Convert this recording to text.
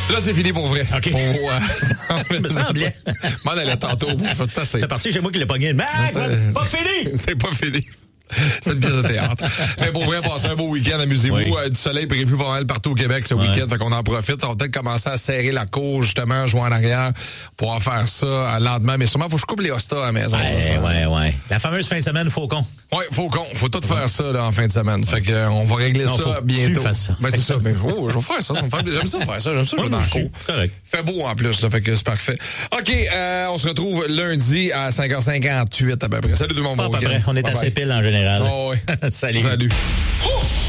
Là, c'est fini pour vrai. OK. Il me semblait. M'en allait tantôt. C'est assez. C'est parti chez moi qui l'ai pogné. Mais pas fini! C'est pas fini. C'est une pièce de théâtre. Mais pour vrai, passez un beau week-end, amusez-vous. Oui. Du soleil prévu pas mal partout au Québec ce week-end, fait qu'on en profite. On va peut-être commencer à serrer la cour, justement, jouer en arrière pour en faire ça lentement. Mais sûrement, faut que je coupe les hostas à la maison. Ouais. La fameuse fin de semaine Faucon. Ouais, faut tout faire ça là, en fin de semaine. Fait que on va régler ça bientôt. Tu fasses ça. Ben c'est ça. Mais je vais faire ça. J'aime ça faire ça. J'aime ça jouer dans le cours. Correct. Fait beau en plus, là, fait que c'est parfait. OK, on se retrouve lundi à 5h58 à peu près. Salut tout le monde. Pas à peu près. On est assez pile en général. Oh, ouais. Salut. Salut. Oh!